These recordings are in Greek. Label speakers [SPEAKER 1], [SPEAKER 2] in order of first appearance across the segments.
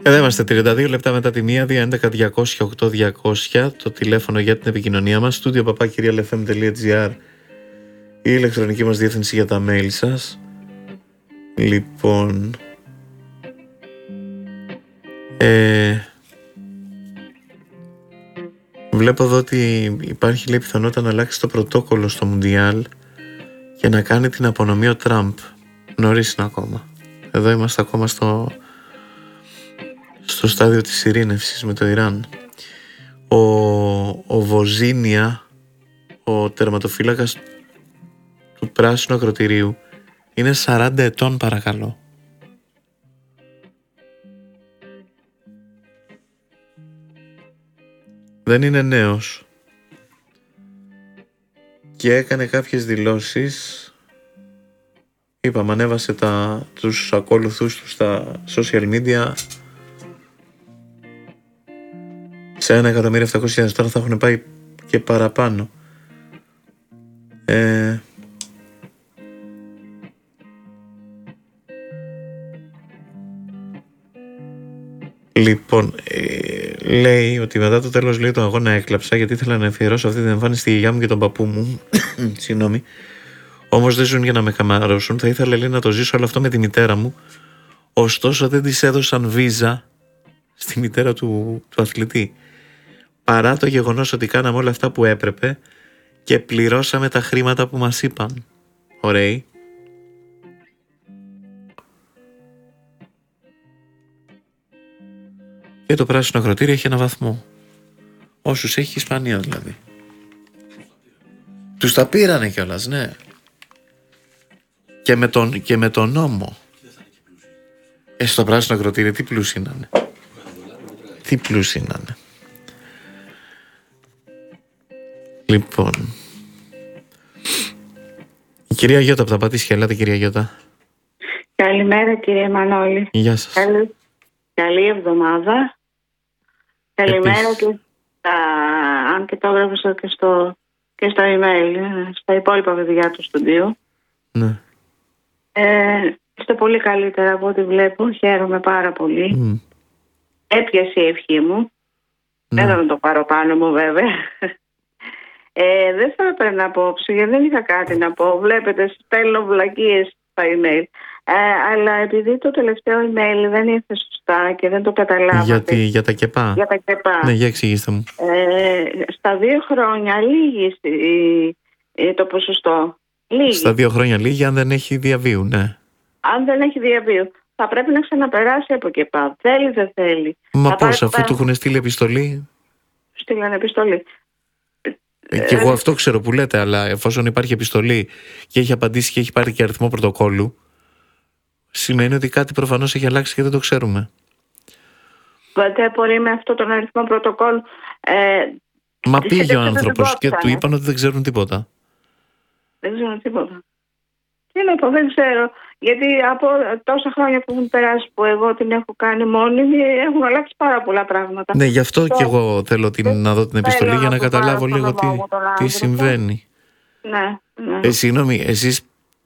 [SPEAKER 1] Εδώ είμαστε 32 λεπτά μετά τη 1, 211-200-8200, το τηλέφωνο για την επικοινωνία μας, studio@kirialfm.gr, η ηλεκτρονική μας διεύθυνση για τα mail σας. Λοιπόν, βλέπω εδώ ότι υπάρχει, λέει, πιθανότητα να αλλάξει το πρωτόκολλο στο Μουντιάλ και να κάνει την απονομή ο Τραμπ. Νωρίς είναι ακόμα. Εδώ είμαστε ακόμα στο στάδιο της ειρήνευσης με το Ιράν. Ο Βοζίνια, ο τερματοφύλακας του πράσινου ακροτηρίου, είναι 40 ετών, παρακαλώ. Δεν είναι νέος. Και έκανε κάποιες δηλώσεις. Είπαμε, ανέβασε τους ακολουθούς του στα social media σε 1.700.000, τώρα θα έχουν πάει και παραπάνω. Λοιπόν, λέει ότι μετά το τέλος, λέει, του αγώνα έκλαψα γιατί ήθελα να αφιερώσω αυτή την εμφάνιση στη γιαγιά μου και τον παππού μου. Συγγνώμη. Όμως δεν ζουν για να με καμαρώσουν. Θα ήθελα, λέει, να το ζήσω όλο αυτό με τη μητέρα μου. Ωστόσο δεν της έδωσαν βίζα στη μητέρα του αθλητή. Παρά το γεγονός ότι κάναμε όλα αυτά που έπρεπε και πληρώσαμε τα χρήματα που μας είπαν. Ωραίοι. Και το πράσινο ακροτήριο έχει ένα βαθμό. Όσους έχει η Ισπανία δηλαδή. Τους τα πήρανε κιόλας, ναι. Και με τον νόμο. Στο πράσινο ακροτήριο τι πλούσιοι είναι. Τι πλούσιοι είναι. Λοιπόν, η κυρία Γιώτα από τα Πατήσια. Ελάτε, κυρία Γιώτα.
[SPEAKER 2] Καλημέρα, κύριε Μανώλη.
[SPEAKER 1] Γεια σας.
[SPEAKER 2] Καλή εβδομάδα. Καλημέρα και αν και το έγραψα και στο email, στα υπόλοιπα παιδιά του στούντιο.
[SPEAKER 1] Ναι.
[SPEAKER 2] Είστε πολύ καλύτερα από ό,τι βλέπω. Χαίρομαι πάρα πολύ. Έπιασε η ευχή μου.
[SPEAKER 1] Ναι.
[SPEAKER 2] Δεν θα το πάρω πάνω μου, βέβαια. Δεν θα έπαιρνα απόψε, γιατί δεν είχα κάτι να πω. Βλέπετε, στέλνω βλακίες στα email. Αλλά επειδή το τελευταίο email δεν ήρθε σωστά και δεν το καταλάβατε.
[SPEAKER 1] Για τα ΚΕΠΑ.
[SPEAKER 2] Για τα ΚΕΠΑ.
[SPEAKER 1] Ναι, για εξηγήστε μου.
[SPEAKER 2] Στα 2 χρόνια λύγει το ποσοστό. Λίγη.
[SPEAKER 1] Στα 2 χρόνια λίγη, αν δεν έχει διαβίου, ναι.
[SPEAKER 2] Αν δεν έχει διαβίου, θα πρέπει να ξαναπεράσει από ΚΕΠΑ. Θέλει, δεν θέλει.
[SPEAKER 1] Μα πώς, αφού του έχουν στείλει επιστολή.
[SPEAKER 2] Στείλανε επιστολή.
[SPEAKER 1] Και εγώ αυτό ξέρω που λέτε, αλλά εφόσον υπάρχει επιστολή και έχει απαντήσει και έχει πάρει και αριθμό πρωτοκόλλου, σημαίνει ότι κάτι προφανώς έχει αλλάξει και δεν το ξέρουμε.
[SPEAKER 2] Δεν μπορεί με αυτό τον αριθμό πρωτοκόλλου.
[SPEAKER 1] Μα πήγε ο άνθρωπος και του είπαν ότι δεν ξέρουν τίποτα.
[SPEAKER 2] Δεν ξέρουν τίποτα. Τι να πω, δεν ξέρω. Γιατί από τόσα χρόνια που έχουν περάσει που εγώ την έχω κάνει μόνη, έχουν αλλάξει πάρα πολλά πράγματα.
[SPEAKER 1] Ναι, γι' αυτό και εγώ θέλω να δω την επιστολή για να καταλάβω λίγο τι συμβαίνει.
[SPEAKER 2] Ναι, ναι.
[SPEAKER 1] Συγγνώμη, εσείς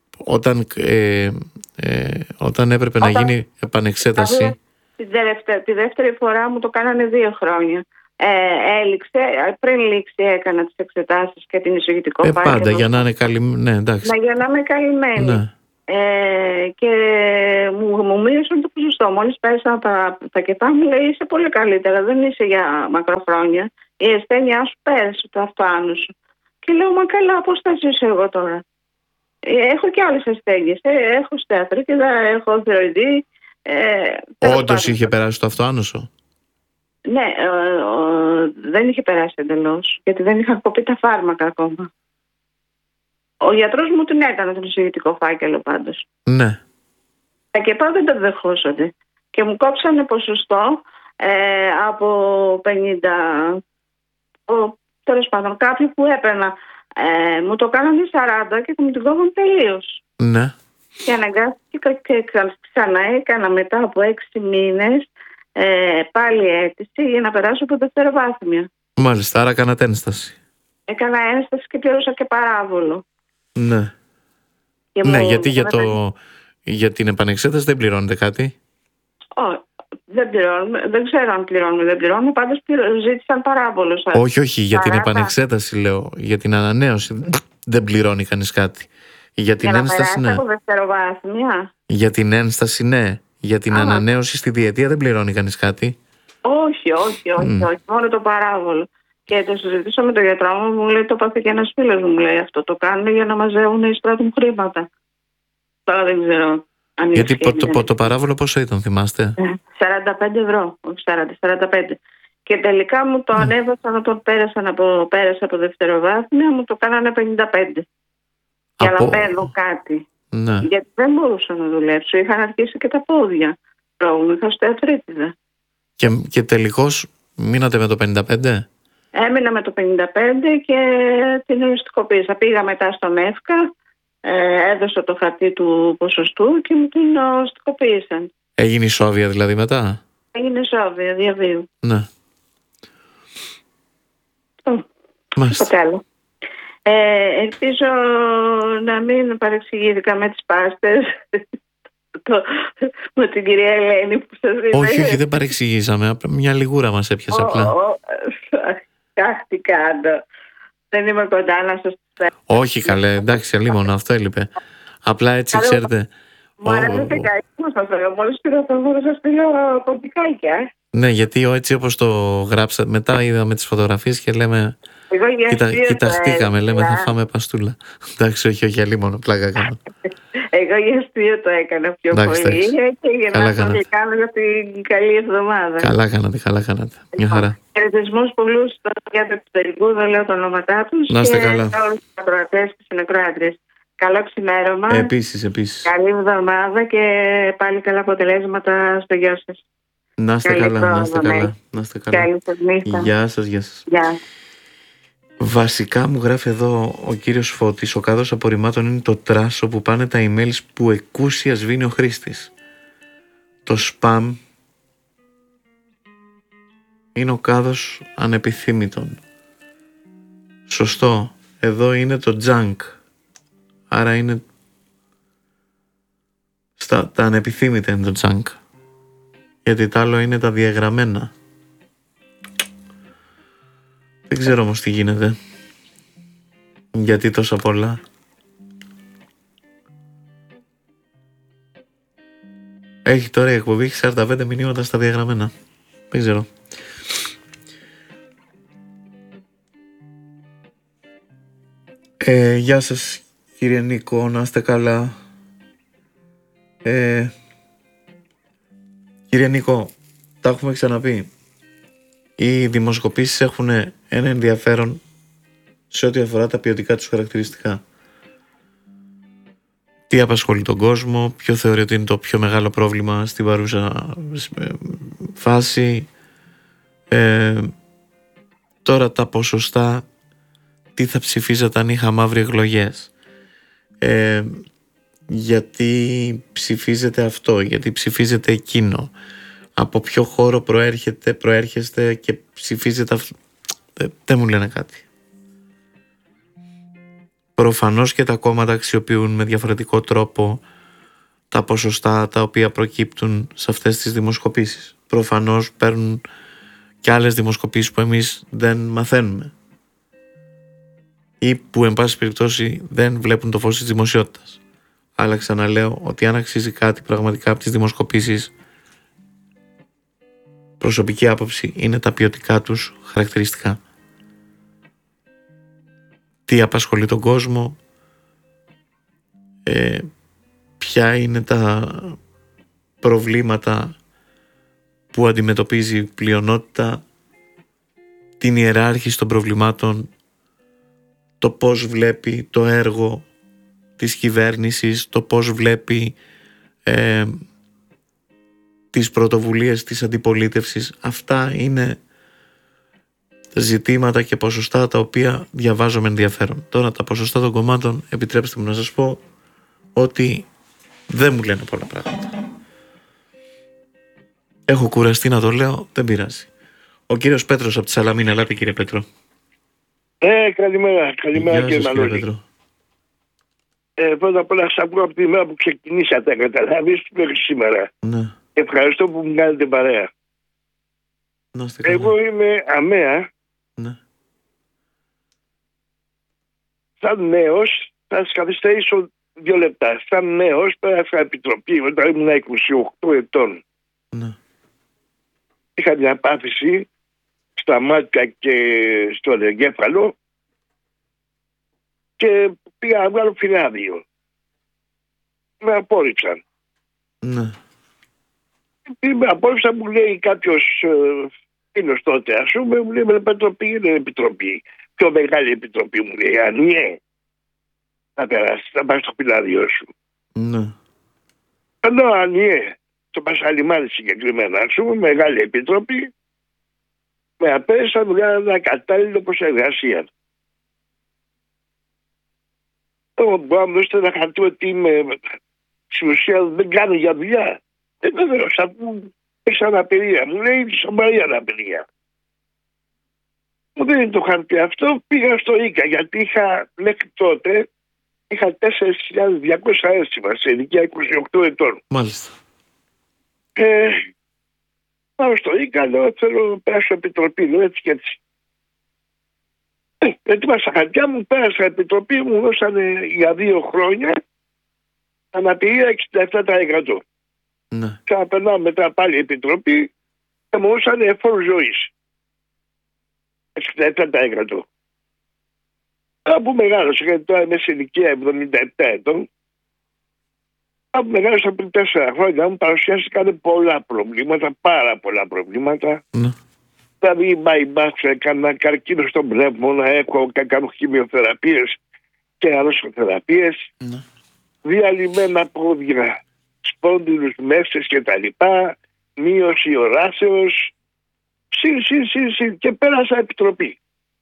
[SPEAKER 1] όταν έπρεπε να γίνει επανεξέταση.
[SPEAKER 2] Τη δεύτερη φορά μου το κάνανε 2 χρόνια. Έληξε, πριν λήξει έκανα τις εξετάσεις και την εισηγητικό φάκελο.
[SPEAKER 1] Πάντα για να είναι καλυμμένη. Ναι, εντάξει.
[SPEAKER 2] Για να είμαι καλυμμένη. Ναι. Και μου μείωσαν το ποσοστό. Μόλις πέσαν τα ΚΕΠΑ, μου λέει είσαι πολύ καλύτερα, δεν είσαι για μακροχρόνια. Η ασθένειά σου πέρασε, το αυτοάνω σου. Και λέω, μα καλά, πώς θα ζήσω εγώ τώρα. Έχω και άλλες ασθένειες. Έχω στεατρίτιδα, έχω θηροειδή.
[SPEAKER 1] Όντως είχε περάσει το αυτοάνωσο.
[SPEAKER 2] Ναι, δεν είχε περάσει εντελώς, γιατί δεν είχα κοπεί τα φάρμακα ακόμα. Ο γιατρός μου την έκανε τον εισηγητικό φάκελο πάντως.
[SPEAKER 1] Ναι.
[SPEAKER 2] Τα ΚΕΠΑ δεν το δεχόσατε. Και μου κόψανε ποσοστό από 50. Τέλος πάντων, κάποιοι που έπαιρνα μου το κάνανε 40 και μου την κόβουν τελείως.
[SPEAKER 1] Ναι.
[SPEAKER 2] Και αναγκάστηκα και ξανά έκανα μετά από 6 μήνες πάλι αίτηση για να περάσω από δευτεροβάθμια.
[SPEAKER 1] Μάλιστα, άρα κάνατε ένσταση.
[SPEAKER 2] Έκανα ένσταση και πλήρωσα και παράβολο.
[SPEAKER 1] Ναι. Ναι, γιατί για την επανεξέταση δεν πληρώνετε κάτι.
[SPEAKER 2] Όχι, Δεν ξέρω αν πληρώνουμε, δεν πληρώνουμε. Πάντως ζήτησαν παράβολο.
[SPEAKER 1] Όχι, για την επανεξέταση λέω. Για την ανανέωση δεν πληρώνει κανείς κάτι. Για την ένσταση, ναι.
[SPEAKER 2] Από δευτεροβάθμια.
[SPEAKER 1] Για την ένσταση, ναι. Για την ανανέωση στη διετία δεν πληρώνει κανείς κάτι.
[SPEAKER 2] Όχι. Μόνο το παράβολο. Και το συζητήσω με τον γιατρό μου λέει, το πάθε και ένας φίλος μου, λέει αυτό. Το κάνουν για να μαζεύουν οι εισπράττουν χρήματα. Τώρα δεν ξέρω.
[SPEAKER 1] Γιατί το παράβολο πόσο ήταν, θυμάστε?
[SPEAKER 2] 45 ευρώ, όχι 45. Και τελικά μου το ανέβασαν όταν πέρασα από δευτεροβάθμια, μου το κάνανε 55. Για να παίρνω κάτι.
[SPEAKER 1] Ναι.
[SPEAKER 2] Γιατί δεν μπορούσα να δουλέψω. Είχαν αρχίσει και τα πόδια. Πρόβλημα, είχα στεατρίτιδα.
[SPEAKER 1] Και τελικώς μείνατε με το 55?
[SPEAKER 2] Έμεινα με το 55 και την οριστικοποίησα. Πήγα μετά στον ΕΦΚΑ, έδωσα το χαρτί του ποσοστού και μου την οριστικοποίησαν.
[SPEAKER 1] Έγινε ισόβια δηλαδή μετά?
[SPEAKER 2] Έγινε ισόβια, διαβίου.
[SPEAKER 1] Ναι.
[SPEAKER 2] Μάλιστα. Ελπίζω να μην παρεξηγήθηκα με τις πάστες με την κυρία Ελένη που σας είπε.
[SPEAKER 1] Όχι, δεν παρεξηγήσαμε. Μια λιγούρα μας έπιασε απλά.
[SPEAKER 2] Τι κάνω. Δεν είμαι κοντά να σας πω.
[SPEAKER 1] Όχι καλέ, εντάξει, αλίμονο, αυτό έλειπε. Απλά έτσι ξέρετε.
[SPEAKER 2] Μου αρέσει και να σας λέω. Μόλις πήρα το μόνο σας πήρα κομπικάκια.
[SPEAKER 1] Ναι, γιατί έτσι όπως το γράψατε, μετά είδαμε τις φωτογραφίες και λέμε. Κοιταχτήκαμε, λέμε θα φάμε παστούλα. Εντάξει, όχι, αλίμονο, πλάκα κάνω.
[SPEAKER 2] Εγώ για αστείο το έκανα πιο πολύ και για να το κάνω για την καλή εβδομάδα.
[SPEAKER 1] Καλά κάνατε. Μια χαρά.
[SPEAKER 2] Χαιρετισμούς πολλούς για το εξωτερικό, δεν λέω τα ονόματά τους.
[SPEAKER 1] Να είστε καλά.
[SPEAKER 2] Και όλους τους ακροατές και συνακροάτριες. Καλό ξημέρωμα.
[SPEAKER 1] Επίσης.
[SPEAKER 2] Καλή εβδομάδα και πάλι καλά αποτελέσματα στο γιο σας.
[SPEAKER 1] Να είστε καλά.
[SPEAKER 2] Καλή σας νύχτα.
[SPEAKER 1] Γεια σας. Βασικά μου γράφει εδώ ο κύριος Φώτης, ο κάδος απορριμμάτων είναι το τράσο που πάνε τα emails που εκούσια σβήνει ο χρήστης. Το spam είναι ο κάδος ανεπιθύμητων. Σωστό. Εδώ είναι το junk. Άρα είναι τα ανεπιθύμητα είναι το junk. Γιατί τα άλλο είναι τα διαγραμμένα. Δεν ξέρω όμως τι γίνεται. Γιατί τόσα πολλά. Έχει τώρα η εκπομπή, έχει 45 μηνύματα στα διαγραμμένα. Δεν ξέρω. Γεια σας κύριε Νίκο, να είστε καλά. Κύριε Νίκο, τα έχουμε ξαναπεί. Οι δημοσκοπήσεις έχουν ένα ενδιαφέρον σε ό,τι αφορά τα ποιοτικά τους χαρακτηριστικά. Τι απασχολεί τον κόσμο, ποιο θεωρεί ότι είναι το πιο μεγάλο πρόβλημα στην παρούσα φάση. Τώρα τα ποσοστά, τι θα ψηφίζατε αν είχαμε αύριο εκλογές. Γιατί ψηφίζετε αυτό, γιατί ψηφίζετε εκείνο. Από ποιο χώρο προέρχεστε και ψηφίζετε αυτό. Δεν μου λένε κάτι. Προφανώς και τα κόμματα αξιοποιούν με διαφορετικό τρόπο τα ποσοστά τα οποία προκύπτουν σε αυτές τις δημοσκοπήσεις. Προφανώς παίρνουν και άλλες δημοσκοπήσεις που εμείς δεν μαθαίνουμε ή που εν πάση περιπτώσει δεν βλέπουν το φως της δημοσιότητας. Αλλά ξαναλέω ότι αν αξίζει κάτι πραγματικά από τις δημοσκοπήσεις, προσωπική άποψη, είναι τα ποιοτικά τους χαρακτηριστικά. Τι απασχολεί τον κόσμο, ποια είναι τα προβλήματα που αντιμετωπίζει η πλειονότητα, την ιεράρχηση των προβλημάτων, το πώς βλέπει το έργο της κυβέρνησης, το πώς βλέπει τις πρωτοβουλίες της αντιπολίτευσης. Αυτά είναι ζητήματα και ποσοστά τα οποία διαβάζω με ενδιαφέρον. Τώρα τα ποσοστά των κομμάτων, επιτρέψτε μου να σας πω ότι δεν μου λένε πολλά πράγματα. Έχω κουραστεί να το λέω, δεν πειράζει. Ο κύριος Πέτρος από τη Σαλαμίνα, ελάτε κύριε Πέτρο.
[SPEAKER 3] Καλημέρα
[SPEAKER 1] κύριε Μανώλη.
[SPEAKER 3] Πρώτα απ' όλα σας ακούω από τη μέρα που ξεκινήσατε, καταλάβεις, μέχρι σήμερα.
[SPEAKER 1] Ναι.
[SPEAKER 3] Ευχαριστώ που μου κάνετε παρέα. Εγώ είμαι αμαία.
[SPEAKER 1] Ναι.
[SPEAKER 3] Σαν νέος, θα σας καθυστερήσω 2 λεπτά. Σαν νέος πέρασα επιτροπή όταν ήμουν 28 ετών.
[SPEAKER 1] Ναι.
[SPEAKER 3] Είχα μια πάθηση στα μάτια και στο εγκέφαλο και πήγα να βγάλω φυλάδιο. Με απόρριψαν.
[SPEAKER 1] Ναι.
[SPEAKER 3] Με απόρριψαν, μου λέει κάποιος φίλος τότε, ας πούμε, μου λέει με επιτροπή, είναι επιτροπή. Πιο μεγάλη επιτροπή, μου λέει, ανιέ. Να περάσεις, να πας στο φυλάδιο σου.
[SPEAKER 1] Ναι.
[SPEAKER 3] Ενώ ανιέ, το Πασαλιμάνι συγκεκριμένα, ας πούμε, μεγάλη επιτροπή, με απέρισαν για ένα κατάλληλο προς εργασία. Εγώ μπορώ να μου δώσετε ένα χαρτί ότι είμαι, στην ουσία δεν κάνω για δουλειά. Βεβαίως, αφού έχεις αναπηρία, μου λέει σοβαρή αναπηρία. Μου δίνει το χαρτί αυτό, πήγα στο ΙΚΑ, γιατί μέχρι τότε είχα 4.200 αίσθημα σε ηλικία 28 ετών.
[SPEAKER 1] Μάλιστα.
[SPEAKER 3] Πάω στο ΙΚΑ, λέω θέλω να πέρασω επιτροπή, λέω έτσι και έτσι. Ετοίμασα χαρτιά μου, πέρασα επιτροπή, μου δώσανε για 2 χρόνια αναπηρία 67%.
[SPEAKER 1] Ναι.
[SPEAKER 3] Ξαναπερνάω μετά πάλι επιτροπή και μου δώσανε φόρου ζωής. 67%. Από μεγάλωσα, γιατί τώρα είμαι σε ηλικία 77 ετών, από μεγάλωσα πριν 4 χρόνια μου παρουσιάστηκαν πολλά προβλήματα, πάρα πολλά προβλήματα.
[SPEAKER 1] Ναι.
[SPEAKER 3] Δηλαδή, έκανα καρκίνο στο πνεύμονα, έχω κάνω χημειοθεραπείες και αρρωσοθεραπείες,
[SPEAKER 1] Ναι.
[SPEAKER 3] διαλυμένα πόδια, σπόνδυλους μέσες και τα λοιπά, μείωση οράσεως, και πέρασα επιτροπή.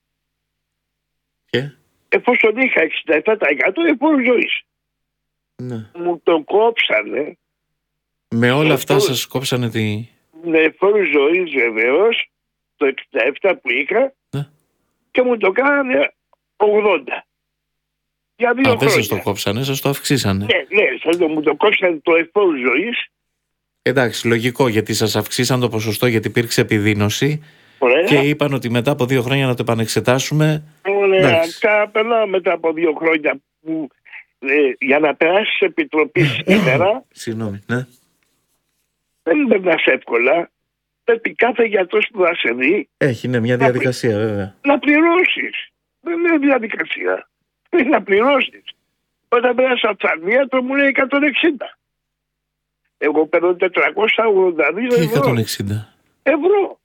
[SPEAKER 1] Και?
[SPEAKER 3] Εφόσον είχα 67% εφόρου ζωής.
[SPEAKER 1] Ναι.
[SPEAKER 3] Μου το κόψανε.
[SPEAKER 1] Με όλα αυτά σας κόψανε τη...
[SPEAKER 3] Με εφόρου ζωής βεβαίως, το 67 που είχα,
[SPEAKER 1] Ναι.
[SPEAKER 3] και μου το κάνανε 80. Για 2 χρόνια.
[SPEAKER 1] Δεν σας το κόψανε, σας το αυξήσανε.
[SPEAKER 3] Ναι, μου το κόψανε το εφόρου ζωής.
[SPEAKER 1] Εντάξει, λογικό, γιατί σας αυξήσαν το ποσοστό γιατί υπήρξε επιδείνωση.
[SPEAKER 3] Ωραία.
[SPEAKER 1] Και είπαν ότι μετά από 2 χρόνια να το επανεξετάσουμε.
[SPEAKER 3] Ωραία. Περνάω μετά από 2 χρόνια που για να περάσεις επιτροπή σήμερα.
[SPEAKER 1] Συγγνώμη, ναι.
[SPEAKER 3] Δεν περνάς εύκολα. Πρέπει κάθε γιατρός που θα σε δει.
[SPEAKER 1] Έχει, ναι, μια διαδικασία βέβαια.
[SPEAKER 3] Να πληρώσεις. Δεν είναι διαδικασία. Πρέπει να πληρώσεις. Όταν πέρασα οφθαλμίατρο μου λέει 160. Εγώ παίρνω 482 ευρώ.
[SPEAKER 1] 160
[SPEAKER 3] ευρώ.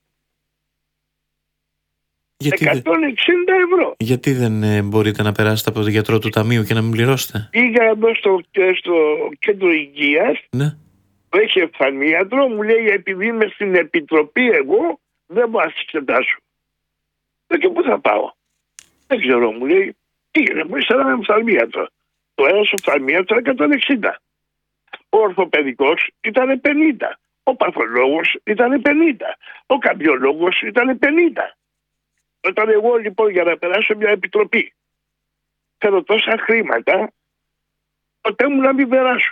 [SPEAKER 1] Γιατί
[SPEAKER 3] 160 ευρώ.
[SPEAKER 1] Γιατί δεν μπορείτε να περάσετε από τον γιατρό του ταμείου και να μην πληρώσετε?
[SPEAKER 3] Πήγα εδώ στο κέντρο υγείας.
[SPEAKER 1] Ναι.
[SPEAKER 3] Που έχει οφθαλμίατρο, μου λέει επειδή είμαι στην επιτροπή εγώ δεν μπορώ να σας εξετάσω. Και πού θα πάω? Δεν ξέρω, μου λέει. Πήγαινε, μου είσαι ένα οφθαλμίατρο. Το ένα οφθαλμίατρο 160. Ο ορθοπαιδικός ήταν 50. Ο παθολόγος ήταν 50. Ο καρδιολόγος ήταν 50. Όταν εγώ λοιπόν για να περάσω μια επιτροπή θέλω τόσα χρήματα, ποτέ μου να μην περάσω.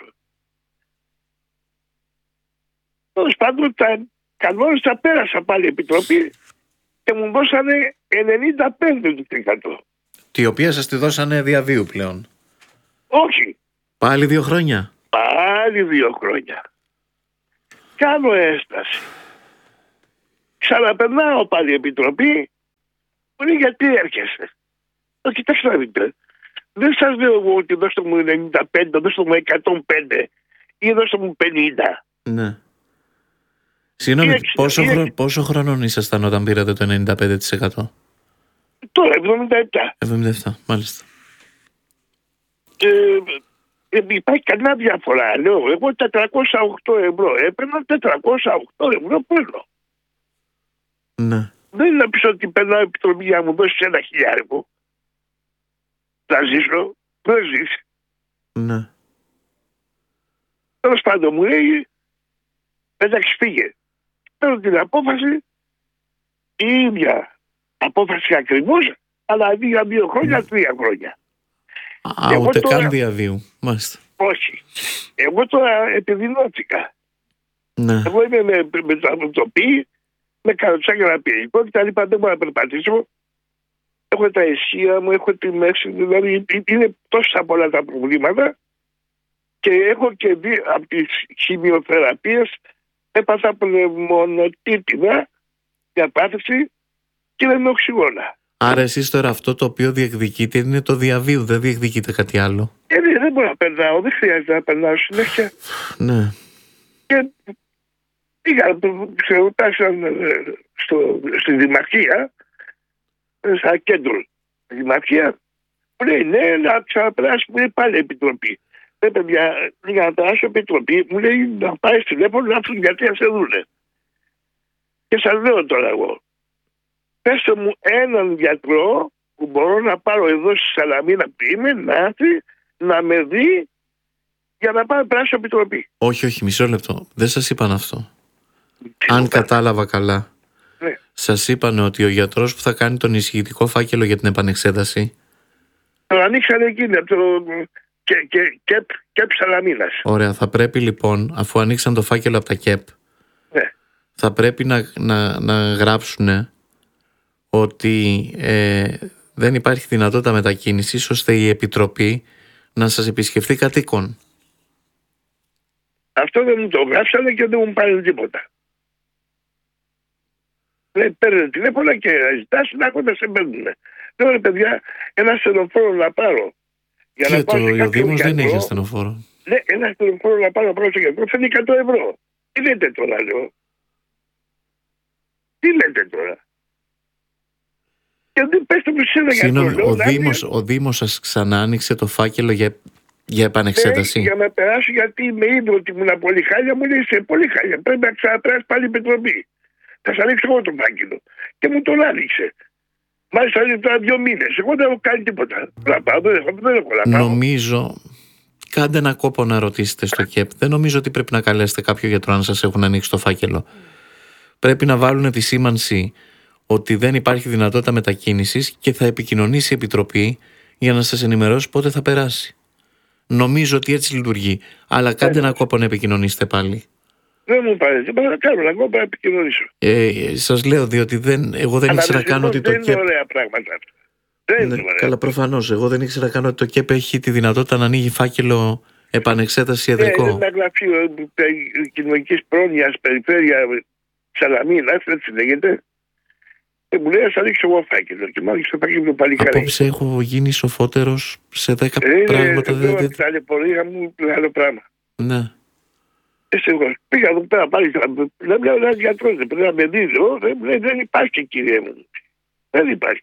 [SPEAKER 3] Τέλος πάντων, τα κανόνες τα πέρασα πάλι επιτροπή και μου δώσανε 95%.
[SPEAKER 1] Τη οποία σας τη δώσανε διαβίου πλέον?
[SPEAKER 3] Όχι.
[SPEAKER 1] Πάλι 2 χρόνια?
[SPEAKER 3] Πάλι 2 χρόνια. Κάνω έσταση. Ξαναπερνάω πάλι επιτροπή. Μου λέει γιατί έρχεσαι? Κοιτάξτε να δείτε. Δεν σας λέω εγώ ότι δώστε μου 95, δώστε μου 105 ή δώστε μου 50.
[SPEAKER 1] Ναι. Συγγνώμη, πόσο χρονών ήσασταν όταν πήρατε το 95%?
[SPEAKER 3] Τώρα 77.
[SPEAKER 1] 77, μάλιστα.
[SPEAKER 3] Υπάρχει κανένα διαφορά. Λέω, εγώ 408 ευρώ έπαιρνα, 408 ευρώ παίρνω.
[SPEAKER 1] Ναι.
[SPEAKER 3] Δεν είναι να πεις ότι περνάω επιτροπή για να μου δώσεις 1.000. Θα ζήσω, δεν ζεις.
[SPEAKER 1] Ναι.
[SPEAKER 3] Τέλος πάντων μου λέει, εντάξει φύγε. Παίρνω την απόφαση, η ίδια απόφαση ακριβώς, αλλά αντί για 2 χρόνια, 3 χρόνια.
[SPEAKER 1] Ούτε τώρα, καν διαβίου, μάλιστα.
[SPEAKER 3] Όχι. Εγώ τώρα επιδεινώθηκα.
[SPEAKER 1] Ναι.
[SPEAKER 3] Εγώ είμαι με το αυτοτοπί, με καροτσάκια να πυρικό και τα λοιπά. Δεν μπορώ να περπατήσω. Έχω τα ισχύα μου, έχω τη μέση. Δηλαδή είναι τόσα πολλά τα προβλήματα. Και έχω και δει από τις χημειοθεραπείες έπαθα πνευμονοτίτιδα, διαπάθηση και δεν με οξυγόνα.
[SPEAKER 1] Άρα εσείς τώρα αυτό το οποίο διεκδικείτε είναι το διαβίου, δεν διεκδικείτε κάτι άλλο.
[SPEAKER 3] Δεν μπορώ να περνάω, δεν χρειάζεται να περνάω συνέχεια.
[SPEAKER 1] Ναι.
[SPEAKER 3] Και πήγα, στη Δημαρχία, στα κέντρο Δημαρχία, μου λέει ναι, να ξαναπεράσουμε πάλι επιτροπή. Παιδιά, για να περάσω επιτροπή, μου λέει να πάει στη τηλέφωνο να έρθουν γιατί να σε δούνε. Και σας λέω τώρα εγώ, πέστε μου έναν γιατρό που μπορώ να πάρω εδώ στη Σαλαμίνα που είμαι, να έρθει να με δει για να πάμε περάσω επιτροπή.
[SPEAKER 1] Όχι, μισό λεπτό. Δεν σας είπαν αυτό. Αν κατάλαβα καλά,
[SPEAKER 3] ναι.
[SPEAKER 1] Σας είπαν ότι ο γιατρός που θα κάνει τον εισηγητικό φάκελο για την επανεξέταση.
[SPEAKER 3] Το ανοίξανε εκείνοι από το ΚΕΠ Σαλαμίνας.
[SPEAKER 1] Ωραία, θα πρέπει λοιπόν, αφού ανοίξαν το φάκελο από τα ΚΕΠ,
[SPEAKER 3] ναι.
[SPEAKER 1] θα πρέπει να γράψουν ότι δεν υπάρχει δυνατότητα μετακίνησης ώστε η Επιτροπή να σας επισκεφθεί κατοίκον.
[SPEAKER 3] Αυτό δεν μου το γράψανε και δεν μου πάρει τίποτα. Λέει, παίρνει τηλέφωνα και ζητάς να έχω να σε παίρνουν. Λέω, ρε παιδιά, ένα στενοφόρο να πάρω. Για
[SPEAKER 1] Και
[SPEAKER 3] να
[SPEAKER 1] ο Δήμος δεν έχει ασθενοφόρο.
[SPEAKER 3] Ναι, ένα στενοφόρο να πάρω πρώτο γιατρό θέλει 100 ευρώ. Τι λέτε τώρα, λέω. Τι λέτε τώρα. Και δεν πέστε μου σε ένα γιατρό.
[SPEAKER 1] Συγγνώμη, ο Δήμος σας ξανά άνοιξε το φάκελο για επανεξέταση.
[SPEAKER 3] Για να περάσω, γιατί με είδε ότι ήμουν πολύ χάλια, μου λέει είσαι πολύ χάλια. Πρέπει να ξαναπεράσει πάλι η επιτροπή. Θα σα ανοίξω εγώ το φάκελο. Και μου τον άνοιξε. Μάλιστα τώρα 2 μήνες. Εγώ δεν έχω κάνει τίποτα. Δεν έχω να πάω.
[SPEAKER 1] Νομίζω, κάντε ένα κόπο να ρωτήσετε στο ΚΕΠ. Δεν νομίζω ότι πρέπει να καλέσετε κάποιο γιατρό αν σας έχουν ανοίξει το φάκελο. Πρέπει να βάλουν τη σήμανση ότι δεν υπάρχει δυνατότητα μετακίνησης και θα επικοινωνήσει η Επιτροπή για να σας ενημερώσει πότε θα περάσει. Νομίζω ότι έτσι λειτουργεί. Αλλά κάντε ένα κόπο να επικοινωνήσετε πάλι.
[SPEAKER 3] Δεν μου πάρετε. Θα κάνω ένα κόπο να επικοινωνήσω.
[SPEAKER 1] Σας λέω, διότι εγώ δεν ήξερα καν ότι το ΚΕΠ.
[SPEAKER 3] Δεν είναι ωραία πράγματα. Δεν είναι ωραία.
[SPEAKER 1] Καλά, προφανώς. Εγώ δεν ήξερα καν ότι το ΚΕΠ έχει τη δυνατότητα να ανοίγει φάκελο επανεξέταση ιατρικό.
[SPEAKER 3] Είναι ένα γραφείο κοινωνικής πρόνοιας, περιφέρεια Σαλαμίνας, έτσι λέγεται. Και μου λέει, ας ανοίξω εγώ φάκελο. Και μάλιστα το φάκελο πάλι καλά.
[SPEAKER 1] Απόψε έχω γίνει σοφότερος σε 10 πράγματα.
[SPEAKER 3] Δεν ταλαιπωρία μου, άλλο πράγμα.
[SPEAKER 1] Ναι.
[SPEAKER 3] Πήγα εδώ πέρα πάλι. Δεν λέω ένα γιατρό, δεν πρέπει να με δει. Δεν υπάρχει, κύριε μου. Δεν υπάρχει.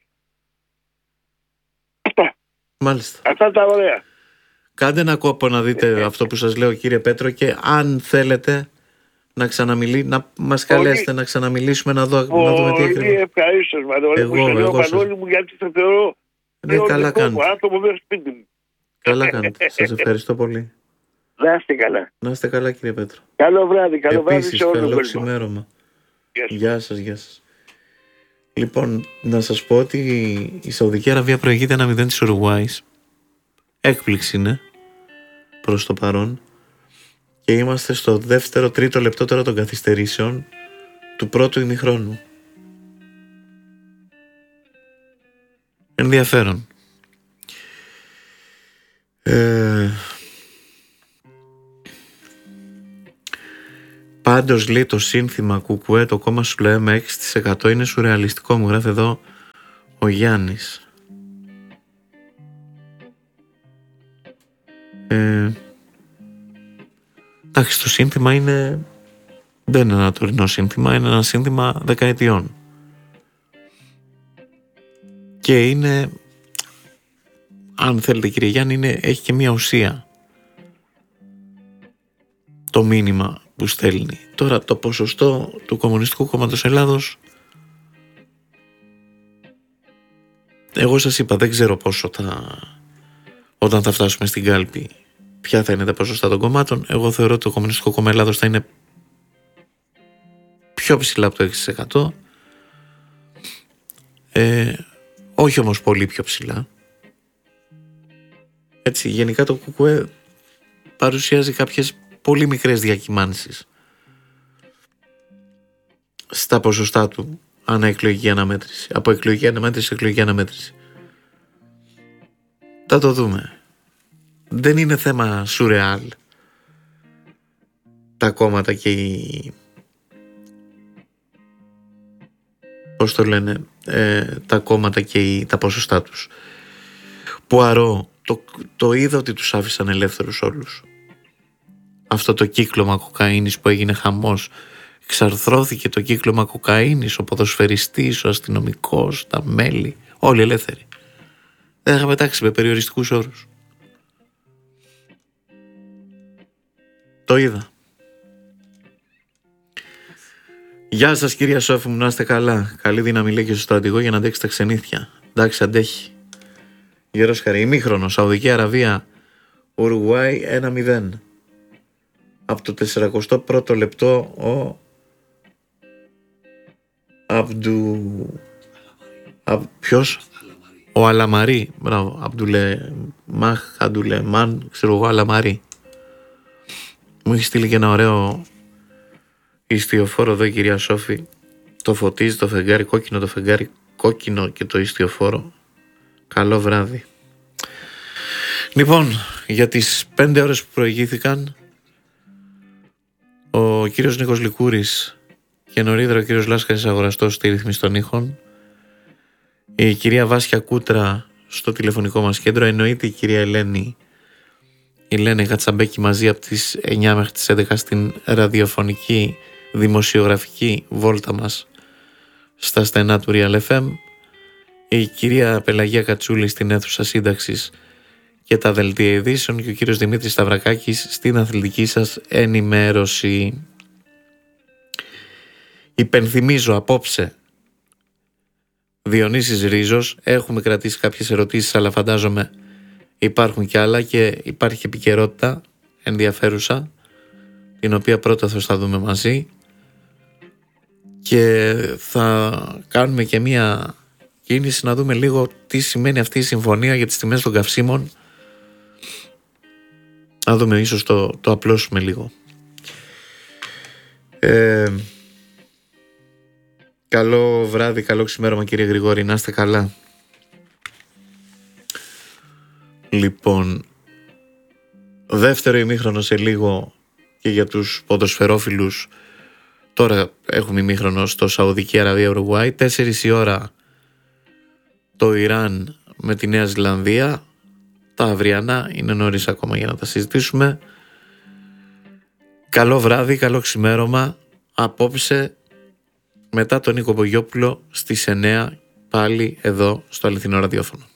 [SPEAKER 3] Αυτά.
[SPEAKER 1] Μάλιστα.
[SPEAKER 3] Αυτά τα ωραία.
[SPEAKER 1] Κάντε ένα κόπο να δείτε αυτό που σας λέω, κύριε Πέτρο, και αν θέλετε να μας καλέσετε να ξαναμιλήσουμε, να δούμε τι ακριβώς.
[SPEAKER 3] Πολύ ευχαρίστως, Μανώλη μου, γιατί θα θεωρώ
[SPEAKER 1] καλά κάνετε.
[SPEAKER 3] άνθρωπο μέσα σπίτι μου.
[SPEAKER 1] Καλά κάνετε. Σας ευχαριστώ πολύ.
[SPEAKER 3] Να είστε καλά.
[SPEAKER 1] Να είστε καλά, κύριε Πέτρο.
[SPEAKER 3] Καλό βράδυ. Καλό βράδυ σε όλο τον κόσμο.
[SPEAKER 1] Ξημέρωμα. Γεια σας. Λοιπόν, να σας πω ότι η Σαουδική Αραβία προηγείται 1-0 της Ουρουγουάης. Έκπληξη είναι προς το παρόν. Και είμαστε στο δεύτερο-τρίτο λεπτό τώρα των καθυστερήσεων του πρώτου ημιχρόνου. Ενδιαφέρον. Πάντως λέει το σύνθημα Κουκουέ, το κόμμα σου λέει με 6% είναι σουρεαλιστικό, μου γράφει εδώ ο Γιάννης. Εντάξει, το σύνθημα δεν είναι ένα τωρινό σύνθημα, είναι ένα σύνθημα δεκαετιών. Και είναι, αν θέλετε κύριε Γιάννη, έχει και μια ουσία το μήνυμα που στέλνει. Τώρα το ποσοστό του Κομμουνιστικού Κόμματος Ελλάδος, εγώ σας είπα, δεν ξέρω πόσο όταν θα φτάσουμε στην κάλπη ποια θα είναι τα ποσοστά των κομμάτων. Εγώ θεωρώ ότι το Κομμουνιστικό Κόμμα Ελλάδος θα είναι πιο ψηλά από το 6%. Όχι όμως πολύ πιο ψηλά. Έτσι, γενικά το ΚΚΕ παρουσιάζει κάποιες πολύ μικρές διακυμάνσεις στα ποσοστά του ανά εκλογική αναμέτρηση, από εκλογική αναμέτρηση σε εκλογική αναμέτρηση. Θα το δούμε. Δεν είναι θέμα σουρεάλ τα κόμματα και πώς το λένε, τα κόμματα και τα ποσοστά τους. Πουαρό, το είδα ότι τους άφησαν ελεύθερους όλους. Αυτό το κύκλωμα κοκαίνης που έγινε χαμός, εξαρθρώθηκε το κύκλωμα κοκαίνης, ο ποδοσφαιριστής, ο αστυνομικός, τα μέλη, όλοι ελεύθεροι. Δεν είχαμε τάξει με περιοριστικούς όρους. Το είδα. Γεια σας κυρία Σόφη μου, να είστε καλά. Καλή δύναμη λέει και στο στρατηγό για να αντέξει τα ξενύχια. Εντάξει, αντέχει. Γερός χαρή. Ημίχρονο, Σαουδική Αραβία, Ουρουγουάη 1-0. Από το 41ο λεπτό ο ποιος? Ο Αλαμαρί. Μπράβο. Αντουλεμάν, ξέρω εγώ, Αλαμαρί. Μου έχει στείλει και ένα ωραίο ιστιοφόρο εδώ η κυρία Σόφη. Το φωτίζει το φεγγάρι κόκκινο, το φεγγάρι κόκκινο και το ιστιοφόρο. Καλό βράδυ. Λοιπόν, για τις 5 ώρες που προηγήθηκαν, ο κύριος Νίκος Λικούρης και νωρίτερα ο κύριος Λάσκαρης Αγοραστός στη ρύθμιση των ήχων, η κυρία Βάσια Κούτρα στο τηλεφωνικό μας κέντρο, εννοείται η κυρία Ελένη Κατσαμπέκη μαζί από τις 9 μέχρι τις 11 στην ραδιοφωνική δημοσιογραφική βόλτα μας στα στενά του Real FM, η κυρία Πελαγία Κατσούλη στην αίθουσα σύνταξης και τα δελτία ειδήσεων και ο κύριος Δημήτρης Σταυρακάκης στην αθλητική σας ενημέρωση. Υπενθυμίζω απόψε Διονύσης Ρίζος, έχουμε κρατήσει κάποιες ερωτήσεις αλλά φαντάζομαι υπάρχουν και άλλα και υπάρχει επικαιρότητα ενδιαφέρουσα την οποία πρώτα θα δούμε μαζί και θα κάνουμε και μία κίνηση να δούμε λίγο τι σημαίνει αυτή η συμφωνία για τις τιμές των καυσίμων. Να δούμε, ίσως το απλώσουμε λίγο. Καλό βράδυ, καλό ξημέρωμα κύριε Γρηγόρη, να είστε καλά. Λοιπόν, δεύτερο ημίχρονο σε λίγο και για τους ποδοσφαιρόφιλους. Τώρα έχουμε ημίχρονο στο Σαουδική Αραβία Ουρουγουάη, 4 η ώρα το Ιράν με τη Νέα Ζηλανδία. Τα αυριανά είναι νωρίς ακόμα για να τα συζητήσουμε. Καλό βράδυ, καλό ξημέρωμα. Απόψε μετά τον Νίκο Πογιόπουλο στις 9 πάλι εδώ στο Αληθινό Ραδιόφωνο.